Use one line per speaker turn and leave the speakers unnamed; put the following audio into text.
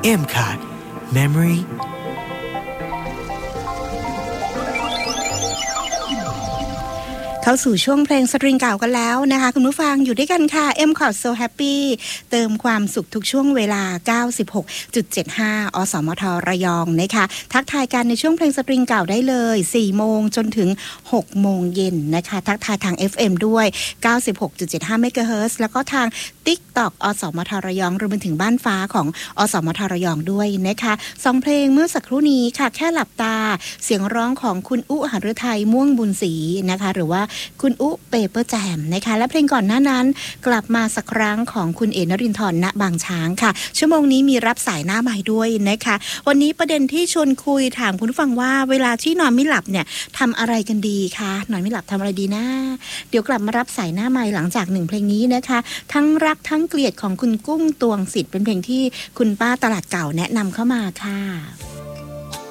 M-Card Memory
เข้าสู่ช่วงเพลงสตริงเก่ากันแล้วนะคะคุณผู้ฟังอยู่ด้วยกันค่ะ M-Card So Happy เติมความสุขทุกช่วงเวลา 96.75 อสมทระยองนะคะทักทายกันในช่วงเพลงสตริงเก่าได้เลย 4 โมงจนถึง 6 โมงเย็นนะคะทักทายทาง FM ด้วย 96.75 เมกะเฮิรตซ์แล้วก็ทาง TikTok อสมทระยองรวมไปถึงบ้านฟ้าของอสมทระยองด้วยนะคะ2เพลงเมื่อสักครู่นี้ค่ะแค่หลับตาเสียงร้องของคุณอุหฤทัยม่วงบุญศรีนะคะหรือว่าคุณอุเปเปอร์แจมนะคะและเพลงก่อนหน้านั้นกลับมาสักครั้งของคุณเอนรินทร์ ณ บางช้างค่ะชั่วโมงนี้มีรับสายหน้าใหม่ด้วยนะคะวันนี้ประเด็นที่ชวนคุยถามคุณผู้ฟังว่าเวลาที่นอนไม่หลับเนี่ยทำอะไรกันดีคะนอนไม่หลับทำอะไรดีนะเดี๋ยวกลับมารับสายหน้าใหม่หลังจาก1เพลงนี้นะคะทั้งรักทั้งเกลียดของคุณกุ้งตวงสิทธิ์เป็นเพลงที่คุณป้าตลาดเก่าแนะนำเข้ามาค่ะ